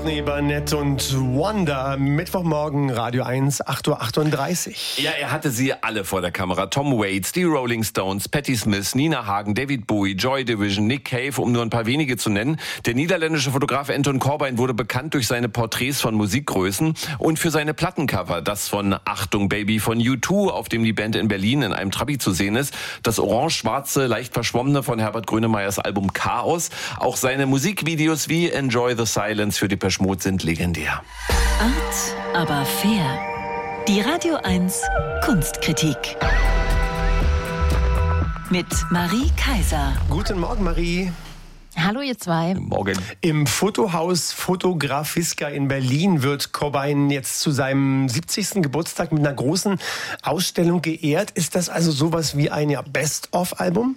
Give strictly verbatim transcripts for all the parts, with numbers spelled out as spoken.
Courtney Barnett und Wonder. Mittwochmorgen, Radio eins, acht Uhr achtunddreißig. Ja, er hatte sie alle vor der Kamera. Tom Waits, die Rolling Stones, Patti Smith, Nina Hagen, David Bowie, Joy Division, Nick Cave, um nur ein paar wenige zu nennen. Der niederländische Fotograf Anton Corbijn wurde bekannt durch seine Porträts von Musikgrößen und für seine Plattencover. Das von Achtung Baby von U zwei, auf dem die Band in Berlin in einem Trabi zu sehen ist. Das orange-schwarze, leicht verschwommene von Herbert Grönemeyers Album Chaos. Auch seine Musikvideos wie Enjoy the Silence für Depeche Mode sind legendär. Art, aber fair. Die Radio eins Kunstkritik. Mit Marie Kaiser. Guten Morgen, Marie. Hallo ihr zwei. Morgen. Im Fotohaus Fotografiska in Berlin wird Corbijn jetzt zu seinem siebzigsten Geburtstag mit einer großen Ausstellung geehrt. Ist das also sowas wie ein ja, Best-of-Album?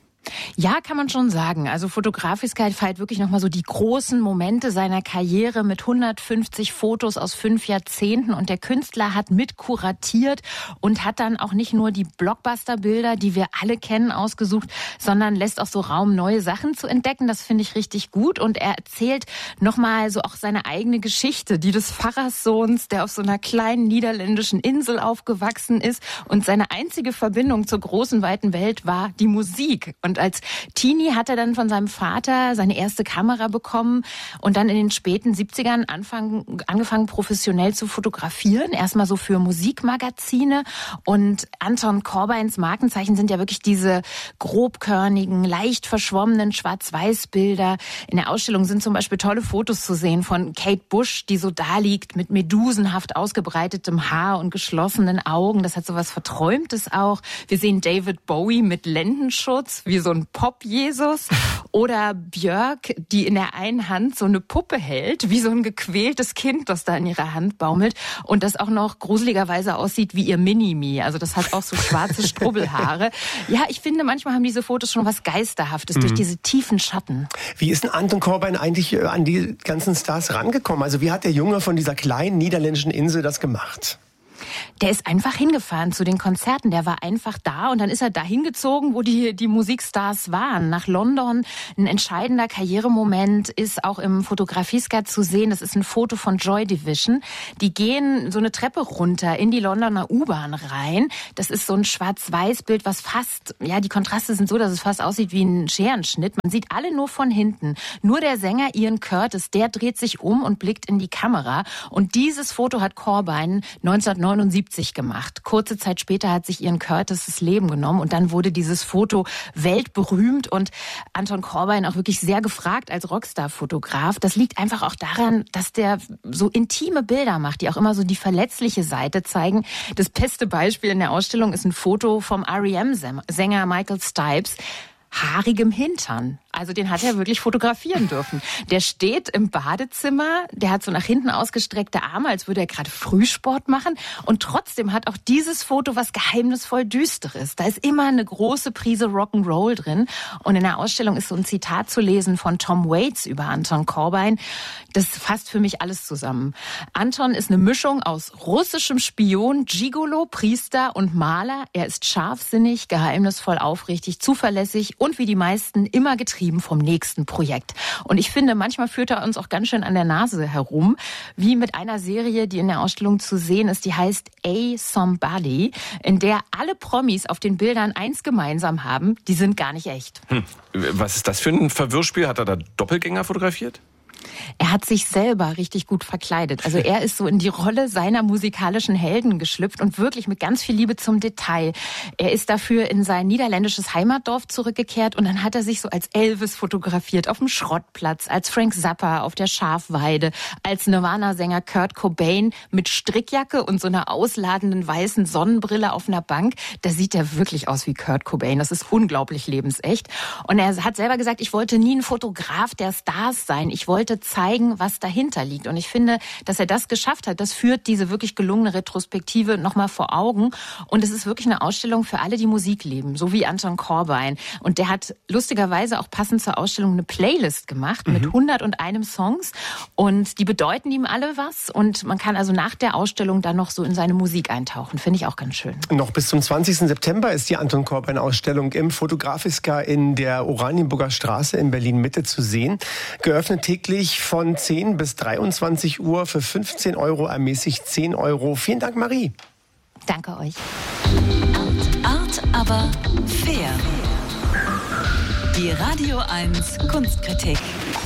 Ja, kann man schon sagen. Also Fotografiska feiert wirklich nochmal so die großen Momente seiner Karriere mit hundertfünfzig Fotos aus fünf Jahrzehnten. Und der Künstler hat mit kuratiert und hat dann auch nicht nur die Blockbuster-Bilder, die wir alle kennen, ausgesucht, sondern lässt auch so Raum, neue Sachen zu entdecken. Das finde ich richtig gut. Und er erzählt nochmal so auch seine eigene Geschichte, die des Pfarrerssohns, der auf so einer kleinen niederländischen Insel aufgewachsen ist. Und seine einzige Verbindung zur großen, weiten Welt war die Musik. Und Und als Teenie hat er dann von seinem Vater seine erste Kamera bekommen und dann in den späten siebzigern anfangen, angefangen professionell zu fotografieren. Erstmal so für Musikmagazine. Und Anton Corbijns Markenzeichen sind ja wirklich diese grobkörnigen, leicht verschwommenen Schwarz-Weiß-Bilder. In der Ausstellung sind zum Beispiel tolle Fotos zu sehen von Kate Bush, die so da liegt mit medusenhaft ausgebreitetem Haar und geschlossenen Augen. Das hat so was Verträumtes auch. Wir sehen David Bowie mit Lendenschutz, wie so ein Pop-Jesus, oder Björk, die in der einen Hand so eine Puppe hält, wie so ein gequältes Kind, das da in ihrer Hand baumelt und das auch noch gruseligerweise aussieht wie ihr Mini-Me. Also das hat auch so schwarze Strubbelhaare. Ja, ich finde, manchmal haben diese Fotos schon was Geisterhaftes mhm. durch diese tiefen Schatten. Wie ist denn Anton Corbijn eigentlich an die ganzen Stars rangekommen? Also wie hat der Junge von dieser kleinen niederländischen Insel das gemacht? Der ist einfach hingefahren zu den Konzerten. Der war einfach da und dann ist er da hingezogen, wo die, die Musikstars waren. Nach London. Ein entscheidender Karrieremoment ist auch im Fotografiska zu sehen. Das ist ein Foto von Joy Division. Die gehen so eine Treppe runter in die Londoner U-Bahn rein. Das ist so ein Schwarz-Weiß-Bild, was fast, ja, die Kontraste sind so, dass es fast aussieht wie ein Scherenschnitt. Man sieht alle nur von hinten. Nur der Sänger Ian Curtis, der dreht sich um und blickt in die Kamera. Und dieses Foto hat Corbijn neunzehnhundertneunundsiebzig gemacht. Kurze Zeit später hat sich Ian Curtis das Leben genommen und dann wurde dieses Foto weltberühmt und Anton Corbijn auch wirklich sehr gefragt als Rockstar-Fotograf. Das liegt einfach auch daran, dass der so intime Bilder macht, die auch immer so die verletzliche Seite zeigen. Das beste Beispiel in der Ausstellung ist ein Foto vom R E M-Sänger Michael Stipe. Haarigem Hintern. Also den hat er wirklich fotografieren dürfen. Der steht im Badezimmer, der hat so nach hinten ausgestreckte Arme, als würde er gerade Frühsport machen. Und trotzdem hat auch dieses Foto was geheimnisvoll Düsteres. Da ist immer eine große Prise Rock'n'Roll drin. Und in der Ausstellung ist so ein Zitat zu lesen von Tom Waits über Anton Corbijn. Das fasst für mich alles zusammen. Anton ist eine Mischung aus russischem Spion, Gigolo, Priester und Maler. Er ist scharfsinnig, geheimnisvoll, aufrichtig, zuverlässig und wie die meisten immer getrieben vom nächsten Projekt. Und ich finde, manchmal führt er uns auch ganz schön an der Nase herum, wie mit einer Serie, die in der Ausstellung zu sehen ist, die heißt A Somebody, in der alle Promis auf den Bildern eins gemeinsam haben, die sind gar nicht echt. Hm. Was ist das für ein Verwirrspiel? Hat er da Doppelgänger fotografiert? Er hat sich selber richtig gut verkleidet. Also er ist so in die Rolle seiner musikalischen Helden geschlüpft und wirklich mit ganz viel Liebe zum Detail. Er ist dafür in sein niederländisches Heimatdorf zurückgekehrt und dann hat er sich so als Elvis fotografiert auf dem Schrottplatz, als Frank Zappa auf der Schafweide, als Nirvana-Sänger Kurt Cobain mit Strickjacke und so einer ausladenden weißen Sonnenbrille auf einer Bank. Da sieht er wirklich aus wie Kurt Cobain. Das ist unglaublich lebensecht. Und er hat selber gesagt, ich wollte nie ein Fotograf der Stars sein. Ich wollte zeigen, was dahinter liegt. Und ich finde, dass er das geschafft hat, das führt diese wirklich gelungene Retrospektive nochmal vor Augen. Und es ist wirklich eine Ausstellung für alle, die Musik lieben, so wie Anton Corbijn. Und der hat lustigerweise auch passend zur Ausstellung eine Playlist gemacht mit hunderteins Songs. Und die bedeuten ihm alle was. Und man kann also nach der Ausstellung dann noch so in seine Musik eintauchen. Finde ich auch ganz schön. Noch bis zum zwanzigsten September ist die Anton Corbijn-Ausstellung im Fotografiska in der Oranienburger Straße in Berlin-Mitte zu sehen. Geöffnet täglich täglich von zehn bis dreiundzwanzig Uhr für fünfzehn Euro, ermäßigt zehn Euro. Vielen Dank, Marie. Danke euch. Art, aber fair. Die Radio eins Kunstkritik.